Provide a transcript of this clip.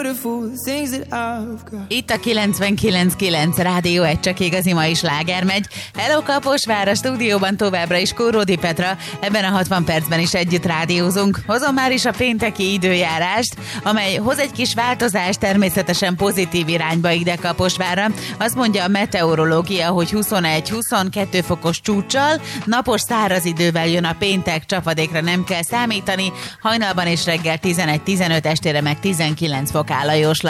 Itt a 99.9 Rádió, egy csak igazi mai sláger megy. Hello Kaposvár, a stúdióban továbbra is Kóródi Petra, ebben a 60 percben is együtt rádiózunk. Hozom már is a pénteki időjárást, amely hoz egy kis változást, természetesen pozitív irányba ide Kaposvárra. Azt mondja a meteorológia, hogy 21-22 fokos csúccsal, napos száraz idővel jön a péntek, csapadékra nem kell számítani, hajnalban és reggel 11-15, estére meg 19 fok áll a jóslat.